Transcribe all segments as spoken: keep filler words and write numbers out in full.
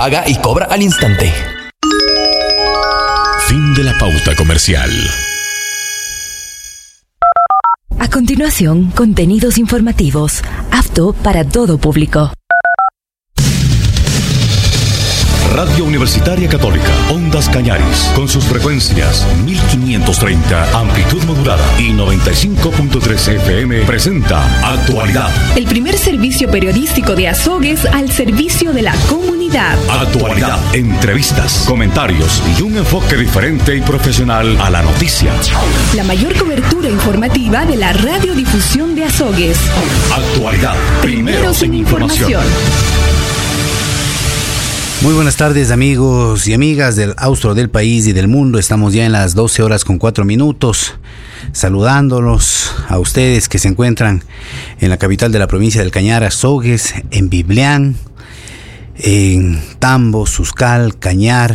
paga y cobra al instante. Fin de la pauta comercial. A continuación, contenidos informativos, apto para todo público. Radio Universitaria Católica, Ondas Cañaris, con sus frecuencias mil quinientos treinta, amplitud modulada y noventa y cinco punto tres F M, presenta Actualidad. El primer servicio periodístico de Azogues al servicio de la comunidad. Actualidad, entrevistas, comentarios y un enfoque diferente y profesional a la noticia. La mayor cobertura informativa de la radiodifusión de Azogues. Actualidad, primeros en información. Muy buenas tardes, amigos y amigas del Austro, del país y del mundo. Estamos ya en las doce horas con cuatro minutos, saludándolos a ustedes que se encuentran en la capital de la provincia del Cañar, Azogues, en Biblián, en Tambo, Suscal, Cañar,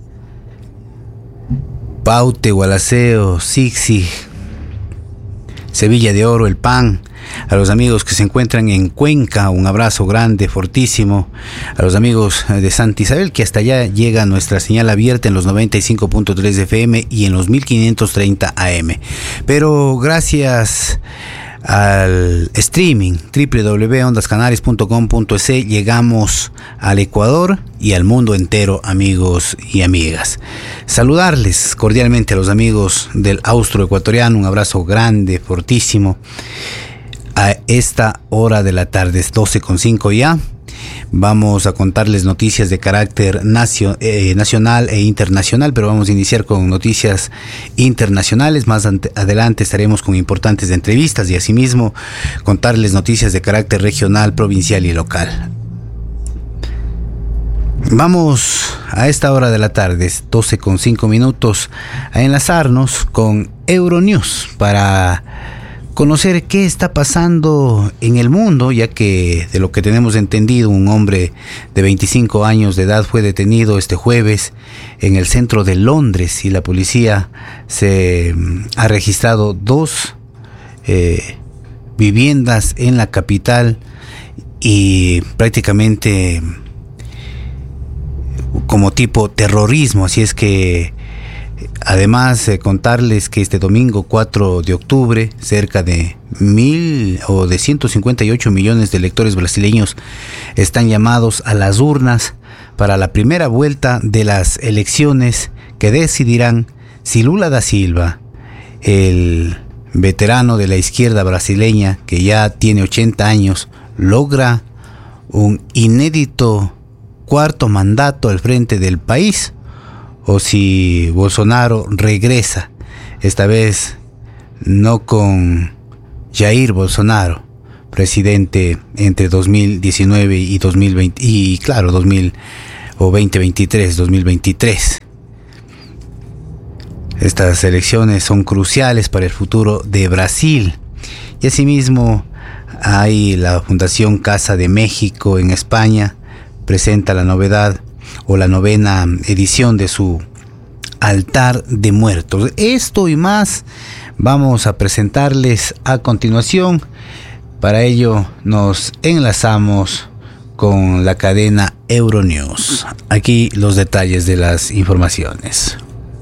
Paute, Gualaceo, Sixi, Sevilla de Oro, El Pan. A los amigos que se encuentran en Cuenca, un abrazo grande, fortísimo. A los amigos de Santa Isabel, que hasta allá llega nuestra señal abierta en los noventa y cinco punto tres F M y en los mil quinientos treinta A M. Pero gracias al streaming doble u doble u doble u punto ondas canaris punto com punto es llegamos al Ecuador y al mundo entero, amigos y amigas. Saludarles cordialmente a los amigos del Austro ecuatoriano, un abrazo grande, fortísimo. A esta hora de la tarde, es doce con cinco ya. Vamos a contarles noticias de carácter nacio, eh, nacional e internacional, pero vamos a iniciar con noticias internacionales. Más ante, adelante estaremos con importantes entrevistas y asimismo contarles noticias de carácter regional, provincial y local. Vamos a esta hora de la tarde, doce con cinco minutos, a enlazarnos con Euronews para conocer qué está pasando en el mundo, ya que de lo que tenemos entendido, un hombre de veinticinco años de edad fue detenido este jueves en el centro de Londres y la policía se ha registrado dos eh, viviendas en la capital y prácticamente como tipo terrorismo. Así es que además, eh, contarles que este domingo cuatro de octubre, cerca de mil o de ciento cincuenta y ocho millones de electores brasileños están llamados a las urnas para la primera vuelta de las elecciones que decidirán si Lula da Silva, el veterano de la izquierda brasileña que ya tiene ochenta años, logra un inédito cuarto mandato al frente del país, o si Bolsonaro regresa, esta vez no con Jair Bolsonaro, presidente entre dos mil diecinueve y dos mil veinte, y claro, dos mil o veinte veintitrés, dos mil veintitrés. Estas elecciones son cruciales para el futuro de Brasil. Y asimismo, hay la Fundación Casa de México en España, presenta la novedad o la novena edición de su altar de muertos. Esto y más vamos a presentarles a continuación. Para ello nos enlazamos con la cadena Euronews. Aquí los detalles de las informaciones.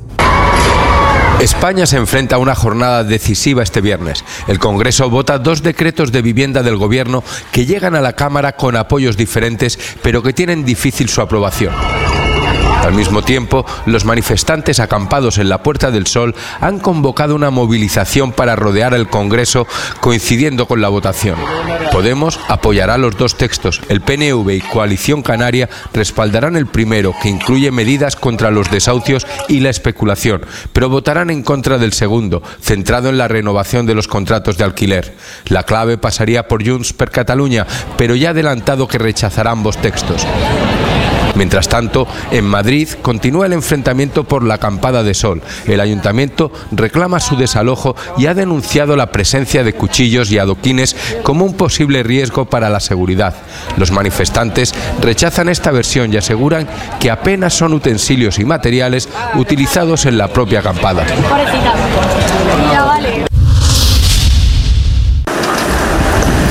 España se enfrenta a una jornada decisiva este viernes. El Congreso vota dos decretos de vivienda del Gobierno que llegan a la Cámara con apoyos diferentes, pero que tienen difícil su aprobación. Al mismo tiempo, los manifestantes acampados en la Puerta del Sol han convocado una movilización para rodear el Congreso, coincidiendo con la votación. Podemos apoyará los dos textos. El P N V y Coalición Canaria respaldarán el primero, que incluye medidas contra los desahucios y la especulación, pero votarán en contra del segundo, centrado en la renovación de los contratos de alquiler. La clave pasaría por Junts per Catalunya, pero ya ha adelantado que rechazará ambos textos. Mientras tanto, en Madrid continúa el enfrentamiento por la acampada de Sol. El ayuntamiento reclama su desalojo y ha denunciado la presencia de cuchillos y adoquines como un posible riesgo para la seguridad. Los manifestantes rechazan esta versión y aseguran que apenas son utensilios y materiales utilizados en la propia acampada.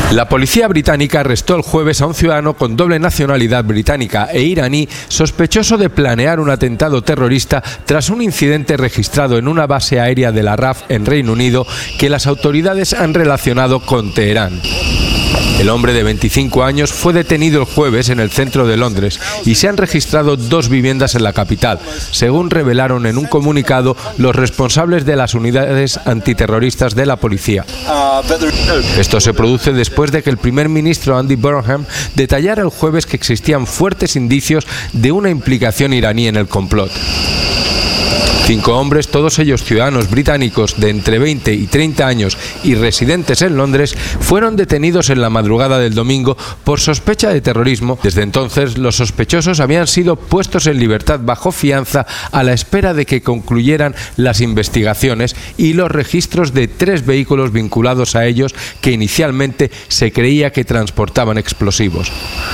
La policía británica arrestó el jueves a un ciudadano con doble nacionalidad británica e iraní sospechoso de planear un atentado terrorista tras un incidente registrado en una base aérea de la R A F en Reino Unido que las autoridades han relacionado con Teherán. El hombre de veinticinco años fue detenido el jueves en el centro de Londres y se han registrado dos viviendas en la capital, según revelaron en un comunicado los responsables de las unidades antiterroristas de la policía. Esto se produce después de que el primer ministro Andy Burnham detallara el jueves que existían fuertes indicios de una implicación iraní en el complot. Cinco hombres, todos ellos ciudadanos británicos de entre veinte y treinta años y residentes en Londres, fueron detenidos en la madrugada del domingo por sospecha de terrorismo. Desde entonces, los sospechosos habían sido puestos en libertad bajo fianza a la espera de que concluyeran las investigaciones y los registros de tres vehículos vinculados a ellos que inicialmente se creía que transportaban explosivos.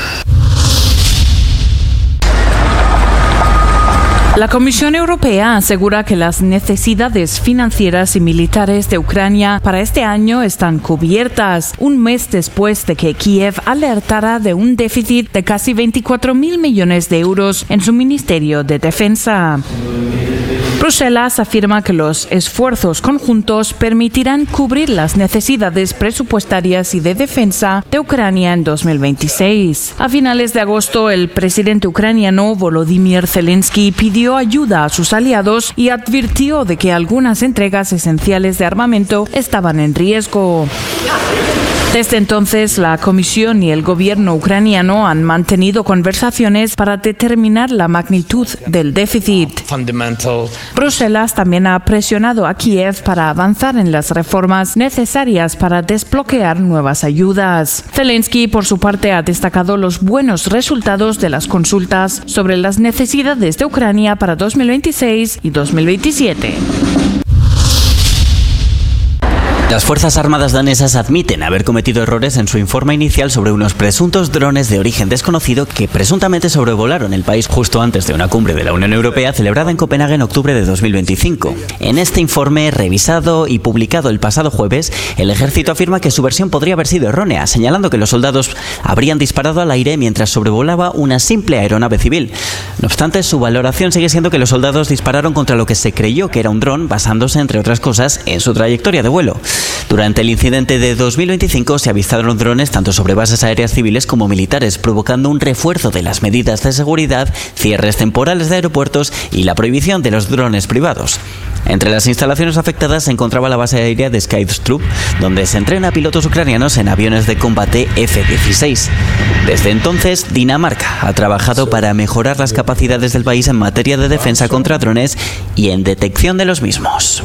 La Comisión Europea asegura que las necesidades financieras y militares de Ucrania para este año están cubiertas, un mes después de que Kiev alertara de un déficit de casi veinticuatro mil millones de euros en su Ministerio de Defensa. Bruselas afirma que los esfuerzos conjuntos permitirán cubrir las necesidades presupuestarias y de defensa de Ucrania en dos mil veintiséis. A finales de agosto, el presidente ucraniano Volodymyr Zelensky pidió ayuda a sus aliados y advirtió de que algunas entregas esenciales de armamento estaban en riesgo. Desde entonces, la Comisión y el gobierno ucraniano han mantenido conversaciones para determinar la magnitud del déficit. Bruselas también ha presionado a Kiev para avanzar en las reformas necesarias para desbloquear nuevas ayudas. Zelensky, por su parte, ha destacado los buenos resultados de las consultas sobre las necesidades de Ucrania para dos mil veintiséis y dos mil veintisiete. Las Fuerzas Armadas danesas admiten haber cometido errores en su informe inicial sobre unos presuntos drones de origen desconocido que presuntamente sobrevolaron el país justo antes de una cumbre de la Unión Europea celebrada en Copenhague en octubre de dos mil veinticinco. En este informe, revisado y publicado el pasado jueves, el ejército afirma que su versión podría haber sido errónea, señalando que los soldados habrían disparado al aire mientras sobrevolaba una simple aeronave civil. No obstante, su valoración sigue siendo que los soldados dispararon contra lo que se creyó que era un dron, basándose, entre otras cosas, en su trayectoria de vuelo. Durante el incidente de dos mil veinticinco se avistaron drones tanto sobre bases aéreas civiles como militares, provocando un refuerzo de las medidas de seguridad, cierres temporales de aeropuertos y la prohibición de los drones privados. Entre las instalaciones afectadas se encontraba la base aérea de Skrydstrup, donde se entrena a pilotos ucranianos en aviones de combate F dieciséis. Desde entonces, Dinamarca ha trabajado para mejorar las capacidades del país en materia de defensa contra drones y en detección de los mismos.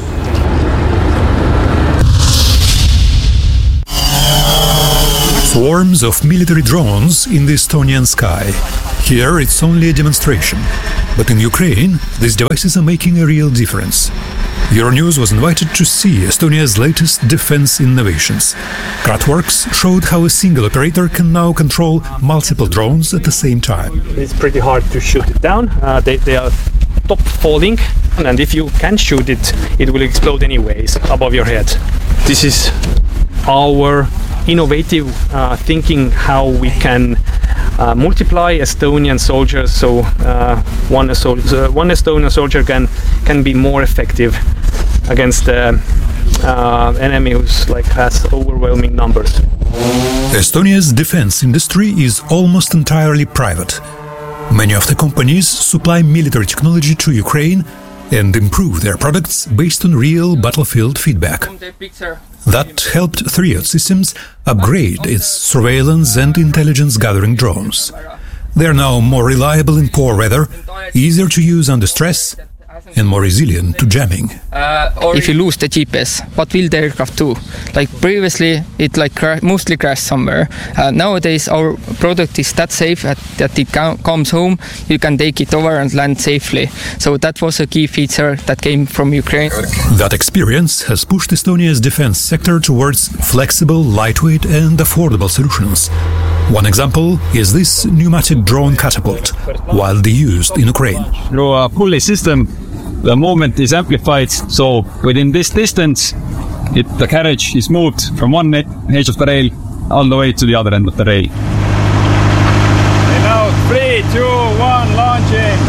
Swarms of military drones in the Estonian sky. Here it's only a demonstration, but in Ukraine, these devices are making a real difference. Euronews was invited to see Estonia's latest defense innovations. Kratworks showed how a single operator can now control multiple drones at the same time. It's pretty hard to shoot it down. Uh, they, they are top falling, and if you can shoot it, it will explode anyways above your head. This is our innovative uh, thinking how we can uh, multiply Estonian soldiers, so uh, one, so, uh, one Estonian soldier can can be more effective against the uh, enemy who's like has overwhelming numbers. Estonia's defense industry is almost entirely private. Many of the companies supply military technology to Ukraine and improve their products based on real battlefield feedback. That helped Thriot Systems upgrade its surveillance and intelligence gathering drones. They are now more reliable in poor weather, easier to use under stress, and more resilient to jamming. Uh, if you lose the G P S, what will the aircraft do? Like previously, it like cra- mostly crashed somewhere. Uh, nowadays, our product is that safe that, that it com- comes home, you can take it over and land safely. So that was a key feature that came from Ukraine. That experience has pushed Estonia's defense sector towards flexible, lightweight, and affordable solutions. One example is this pneumatic drone catapult, widely used in Ukraine. Through a pulley system, the movement is amplified, so within this distance, it, the carriage is moved from one edge of the rail on the way to the other end of the rail. And now three, two, one, launching.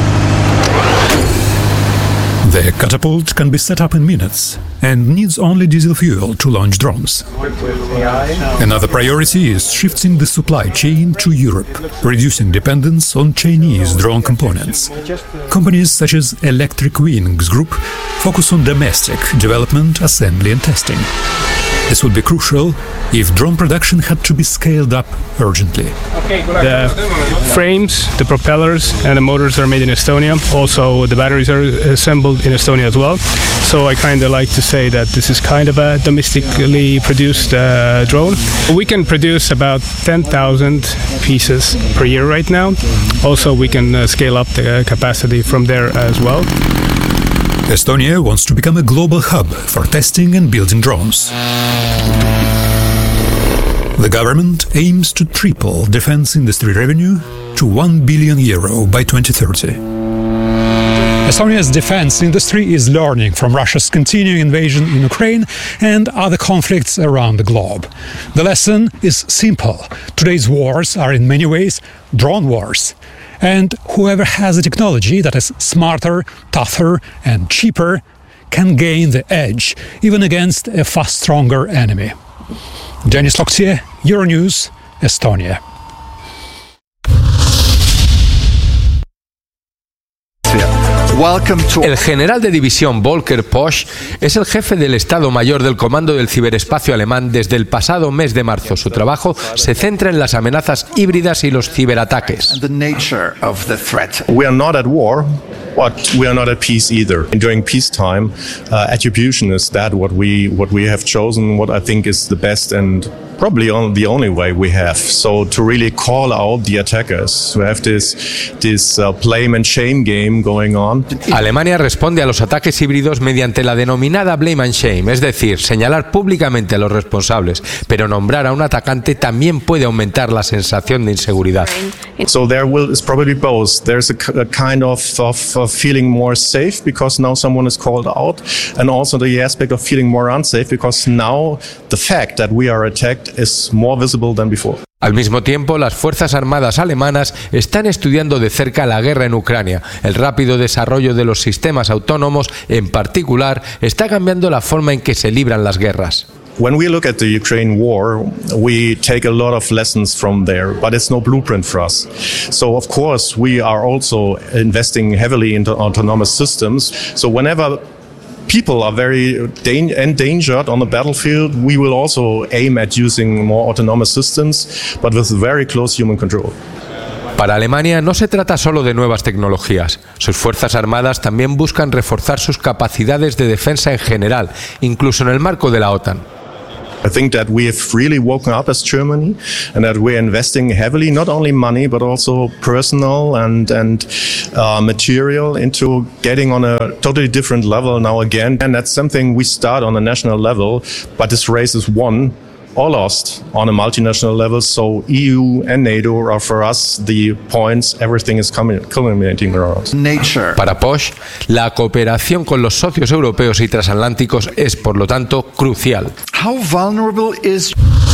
The catapult can be set up in minutes and needs only diesel fuel to launch drones. Another priority is shifting the supply chain to Europe, reducing dependence on Chinese drone components. Companies such as Electric Wings Group focus on domestic development, assembly and testing. This would be crucial if drone production had to be scaled up urgently. The frames, the propellers and the motors are made in Estonia. Also, the batteries are assembled in Estonia as well. So I kind of like to say that this is kind of a domestically produced uh, drone. We can produce about ten thousand pieces per year right now. Also, we can uh, scale up the capacity from there as well. Estonia wants to become a global hub for testing and building drones. The government aims to triple defense industry revenue to one billion euro by twenty thirty. Estonia's defense industry is learning from Russia's continuing invasion in Ukraine and other conflicts around the globe. The lesson is simple. Today's wars are in many ways drone wars. And whoever has a technology that is smarter, tougher and cheaper can gain the edge, even against a far stronger enemy. Denis Loktie, Euronews, Estonia. El general de división Volker Posch es el jefe del Estado Mayor del Comando del Ciberespacio alemán desde el pasado mes de marzo. Su trabajo se centra en las amenazas híbridas y los ciberataques. We are not at war, but we are not at peace either. During peacetime, uh, attribution is that what we what we have chosen, what I think is the best and probably on the only way we have. So to really call out the attackers, to have this this uh, blame and shame game going on. Alemania responde a los ataques híbridos mediante la denominada blame and shame, es decir, señalar públicamente a los responsables, pero nombrar a un atacante también puede aumentar la sensación de inseguridad. So there will is probably both. There's a, a kind of, of, of feeling more safe because now someone is called out, and also the aspect of feeling more unsafe because now the fact that we are attacked is more visible than before. Al mismo tiempo, las Fuerzas Armadas alemanas están estudiando de cerca la guerra en Ucrania. El rápido desarrollo de los sistemas autónomos, en particular, está cambiando la forma en que se libran las guerras. When we look at the Ukraine war, we take a lot of lessons from there, but it's no blueprint for us. So, of course, we are also investing heavily into autonomous systems. So whenever people are very dan- endangered on the battlefield, we will also aim at using more autonomous systems, but with very close human control. Para Alemania no se trata solo de nuevas tecnologías. Sus fuerzas armadas también buscan reforzar sus capacidades de defensa en general, incluso en el marco de la OTAN. I think that we have really woken up as Germany and that we're investing heavily, not only money, but also personal and, and uh, material into getting on a totally different level now again. And that's something we start on a national level, but this race is won or lost on a multinational level. So E U and NATO are for us the points, everything is culminating around. Nature. Para Posch, la cooperación con los socios europeos y transatlánticos es, por lo tanto, crucial. How vulnerable is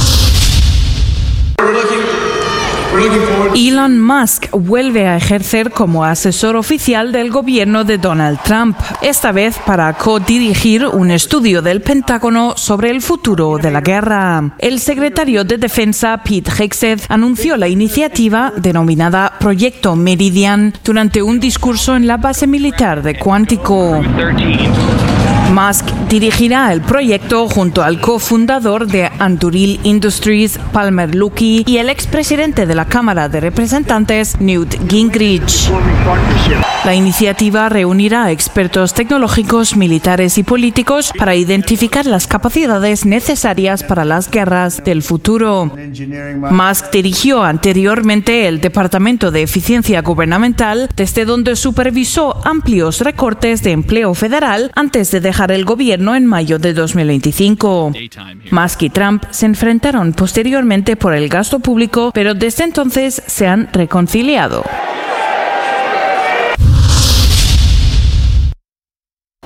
Elon Musk vuelve a ejercer como asesor oficial del gobierno de Donald Trump, esta vez para codirigir un estudio del Pentágono sobre el futuro de la guerra. El secretario de Defensa, Pete Hegseth, anunció la iniciativa denominada Proyecto Meridian durante un discurso en la base militar de Quantico. Musk dirigirá el proyecto junto al cofundador de Anduril Industries, Palmer Luckey, y el expresidente de la Cámara de Representantes, Newt Gingrich. La iniciativa reunirá a expertos tecnológicos, militares y políticos para identificar las capacidades necesarias para las guerras del futuro. Musk dirigió anteriormente el Departamento de Eficiencia Gubernamental, desde donde supervisó amplios recortes de empleo federal antes de dejar el gobierno en mayo de dos mil veinticinco. Musk y Trump se enfrentaron posteriormente por el gasto público, pero desde entonces se han reconciliado.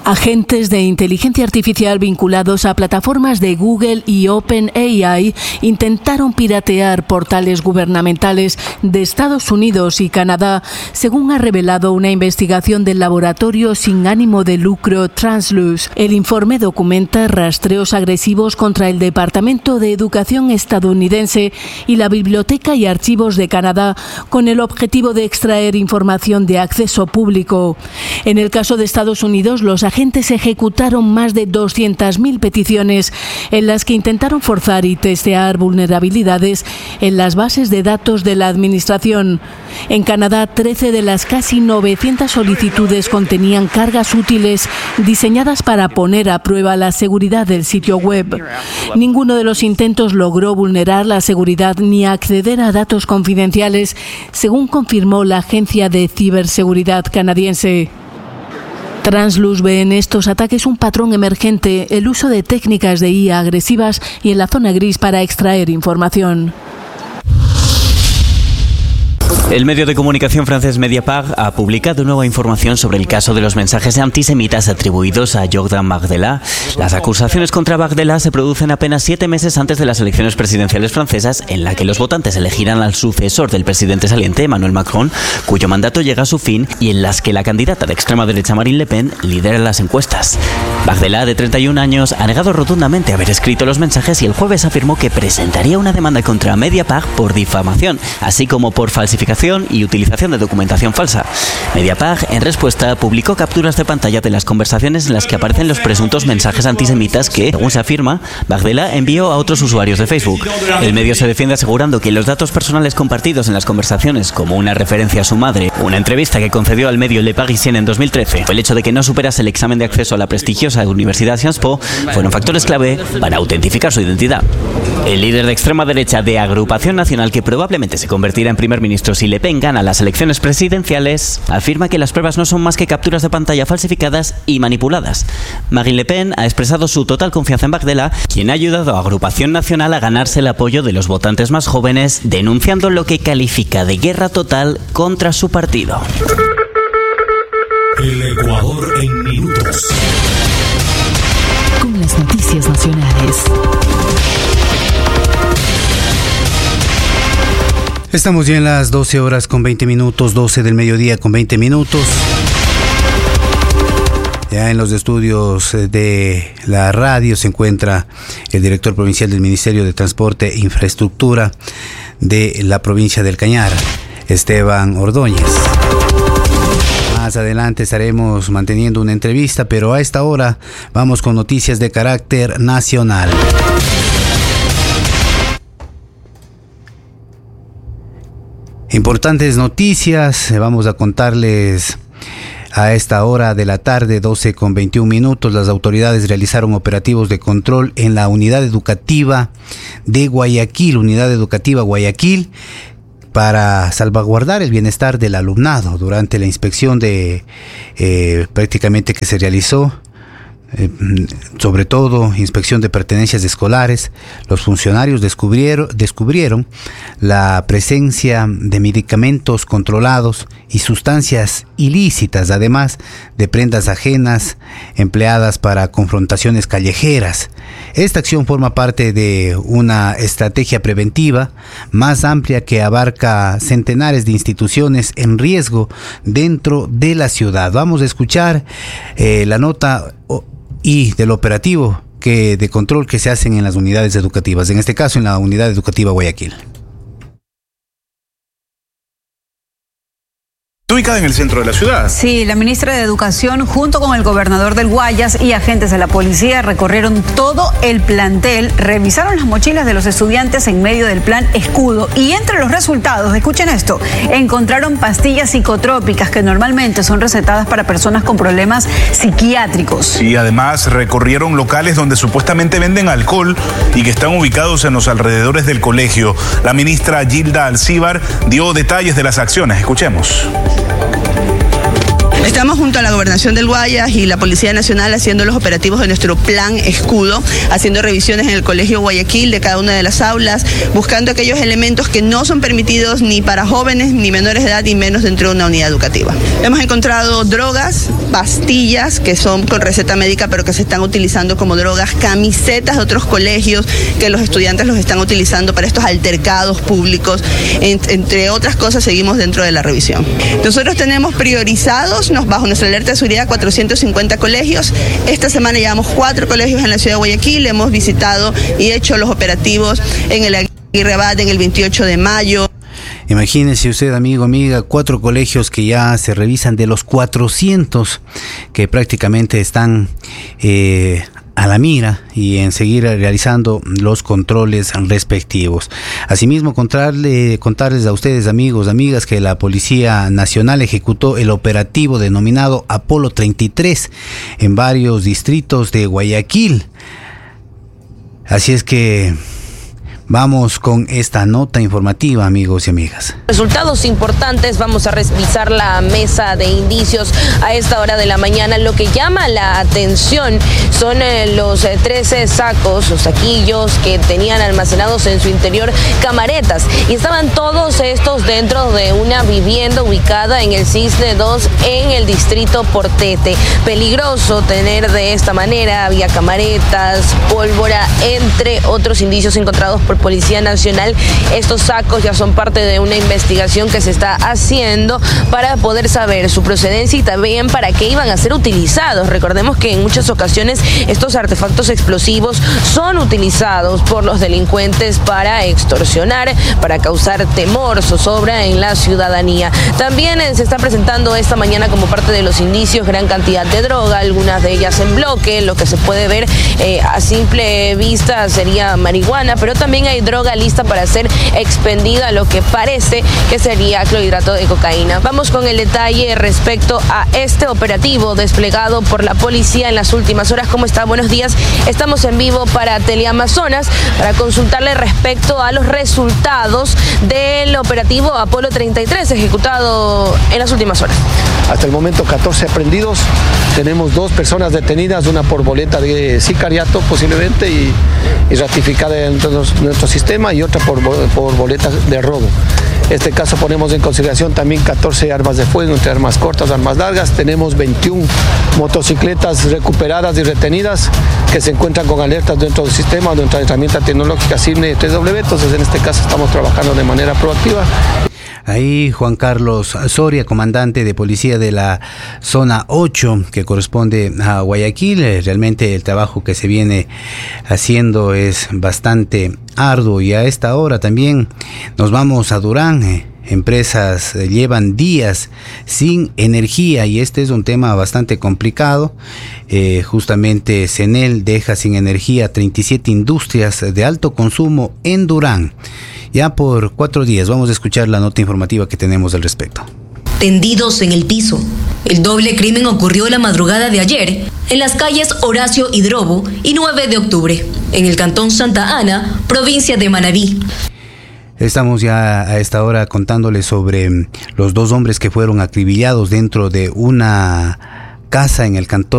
Agentes de inteligencia artificial vinculados a plataformas de Google y OpenAI intentaron piratear portales gubernamentales de Estados Unidos y Canadá, según ha revelado una investigación del laboratorio sin ánimo de lucro Transluz. El informe documenta rastreos agresivos contra el Departamento de Educación estadounidense y la Biblioteca y Archivos de Canadá, con el objetivo de extraer información de acceso público. En el caso de Estados Unidos, los agentes ejecutaron más de doscientas mil peticiones en las que intentaron forzar y testear vulnerabilidades en las bases de datos de la administración. En Canadá, trece de las casi novecientas solicitudes contenían cargas útiles diseñadas para poner a prueba la seguridad del sitio web. Ninguno de los intentos logró vulnerar la seguridad ni acceder a datos confidenciales, según confirmó la Agencia de Ciberseguridad canadiense. Transluz ve en estos ataques un patrón emergente: el uso de técnicas de I A agresivas y en la zona gris para extraer información. El medio de comunicación francés Mediapart ha publicado nueva información sobre el caso de los mensajes antisemitas atribuidos a Jordan Bardella. Las acusaciones contra Bardella se producen apenas siete meses antes de las elecciones presidenciales francesas, en la que los votantes elegirán al sucesor del presidente saliente, Emmanuel Macron, cuyo mandato llega a su fin, y en las que la candidata de extrema derecha Marine Le Pen lidera las encuestas. Bardella, de treinta y un años, ha negado rotundamente haber escrito los mensajes y el jueves afirmó que presentaría una demanda contra Mediapart por difamación, así como por falsificación y utilización de documentación falsa. Mediapart, en respuesta, publicó capturas de pantalla de las conversaciones en las que aparecen los presuntos mensajes antisemitas que, según se afirma, Bardella envió a otros usuarios de Facebook. El medio se defiende asegurando que los datos personales compartidos en las conversaciones, como una referencia a su madre, una entrevista que concedió al medio Le Parisien en dos mil trece, o el hecho de que no superase el examen de acceso a la prestigiosa Universidad Sciences Po, fueron factores clave para autentificar su identidad. El líder de extrema derecha de Agrupación Nacional, que probablemente se convertirá en primer ministro si Le Pen gana las elecciones presidenciales, afirma que las pruebas no son más que capturas de pantalla falsificadas y manipuladas. Marine Le Pen ha expresado su total confianza en Bardella, quien ha ayudado a Agrupación Nacional a ganarse el apoyo de los votantes más jóvenes, denunciando lo que califica de guerra total contra su partido. El Ecuador en minutos. Con las noticias nacionales. Estamos ya en las doce horas con veinte minutos, doce del mediodía con veinte minutos. Ya en los estudios de la radio se encuentra el director provincial del Ministerio de Transporte e Infraestructura de la provincia del Cañar, Esteban Ordóñez. Más adelante estaremos manteniendo una entrevista, pero a esta hora vamos con noticias de carácter nacional. Importantes noticias, vamos a contarles a esta hora de la tarde, doce con veintiún minutos, las autoridades realizaron operativos de control en la unidad educativa de Guayaquil, unidad educativa Guayaquil, para salvaguardar el bienestar del alumnado. Durante la inspección de eh, prácticamente que se realizó, Eh, sobre todo inspección de pertenencias escolares, los funcionarios descubrieron, descubrieron la presencia de medicamentos controlados y sustancias ilícitas, además de prendas ajenas empleadas para confrontaciones callejeras. Esta acción forma parte de una estrategia preventiva más amplia que abarca centenares de instituciones en riesgo dentro de la ciudad. Vamos a escuchar eh, la nota y del operativo que de control que se hacen en las unidades educativas, en este caso en la unidad educativa Guayaquil. Ubicada en el centro de la ciudad. Sí, la ministra de Educación junto con el gobernador del Guayas y agentes de la policía recorrieron todo el plantel, revisaron las mochilas de los estudiantes en medio del plan Escudo y entre los resultados, escuchen esto, encontraron pastillas psicotrópicas que normalmente son recetadas para personas con problemas psiquiátricos. Y además recorrieron locales donde supuestamente venden alcohol y que están ubicados en los alrededores del colegio. La ministra Gilda Alcíbar dio detalles de las acciones, escuchemos. Estamos junto a la Gobernación del Guayas y la Policía Nacional haciendo los operativos de nuestro plan Escudo, haciendo revisiones en el Colegio Guayaquil de cada una de las aulas, buscando aquellos elementos que no son permitidos ni para jóvenes ni menores de edad y menos dentro de una unidad educativa. Hemos encontrado drogas, pastillas que son con receta médica pero que se están utilizando como drogas, camisetas de otros colegios que los estudiantes los están utilizando para estos altercados públicos, entre otras cosas. Seguimos dentro de la revisión. Nosotros tenemos priorizados, nos, bajo nuestra alerta de seguridad, cuatrocientos cincuenta colegios. Esta semana llevamos cuatro colegios en la ciudad de Guayaquil, hemos visitado y hecho los operativos en el Aguirre Abad en el veintiocho de mayo. Imagínese usted, amigo, amiga, cuatro colegios que ya se revisan de los cuatrocientos que prácticamente están eh, a la mira y en seguir realizando los controles respectivos. Asimismo, contarle, contarles a ustedes, amigos, amigas, que la Policía Nacional ejecutó el operativo denominado Apolo treinta y tres en varios distritos de Guayaquil. Así es que vamos con esta nota informativa, amigos y amigas. Resultados importantes, vamos a revisar la mesa de indicios a esta hora de la mañana. Lo que llama la atención son eh, los eh, trece sacos, los saquillos que tenían almacenados en su interior camaretas, y estaban todos estos dentro de una vivienda ubicada en el Cisne dos en el distrito Portete. Peligroso tener de esta manera, había camaretas, pólvora, entre otros indicios encontrados por Policía Nacional. Estos sacos ya son parte de una investigación que se está haciendo para poder saber su procedencia y también para qué iban a ser utilizados. Recordemos que en muchas ocasiones estos artefactos explosivos son utilizados por los delincuentes para extorsionar, para causar temor, zozobra en la ciudadanía. También se está presentando esta mañana como parte de los indicios gran cantidad de droga, algunas de ellas en bloque. Lo que se puede ver eh, a simple vista sería marihuana, pero también hay droga lista para ser expendida, lo que parece que sería clorhidrato de cocaína. Vamos con el detalle respecto a este operativo desplegado por la policía en las últimas horas. ¿Cómo está? Buenos días. Estamos en vivo para Teleamazonas para consultarle respecto a los resultados del operativo Apolo treinta y tres ejecutado en las últimas horas. Hasta el momento catorce aprendidos, tenemos dos personas detenidas, una por boleta de sicariato posiblemente y, y ratificada dentro de nuestro sistema, y otra por, por boleta de robo. Este caso ponemos en consideración también catorce armas de fuego, entre armas cortas, armas largas. Tenemos veintiuna motocicletas recuperadas y retenidas que se encuentran con alertas dentro del sistema, de nuestra herramienta tecnológica CIRNE tres W. Entonces en este caso estamos trabajando de manera proactiva. Ahí Juan Carlos Soria, comandante de policía de la zona ocho, que corresponde a Guayaquil. Realmente el trabajo que se viene haciendo es bastante arduo, y a esta hora también nos vamos a Durán. Empresas llevan días sin energía y este es un tema bastante complicado. Eh, justamente CENEL deja sin energía treinta y siete industrias de alto consumo en Durán. Ya por cuatro días. Vamos a escuchar la nota informativa que tenemos al respecto. Tendidos en el piso. El doble crimen ocurrió la madrugada de ayer en las calles Horacio Hidrobo y nueve de octubre, en el cantón Santa Ana, provincia de Manabí. Estamos ya a esta hora contándoles sobre los dos hombres que fueron acribillados dentro de una casa en el cantón